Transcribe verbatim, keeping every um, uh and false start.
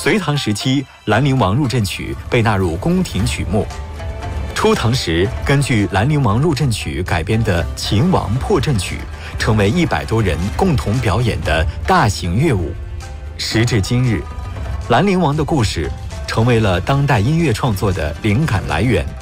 隋唐时期，《兰陵王入阵曲》被纳入宫廷曲目。初唐时，根据《兰陵王入阵曲》改编的《秦王破阵曲》，成为一百多人共同表演的大型乐舞。时至今日，兰陵王的故事成为了当代音乐创作的灵感来源。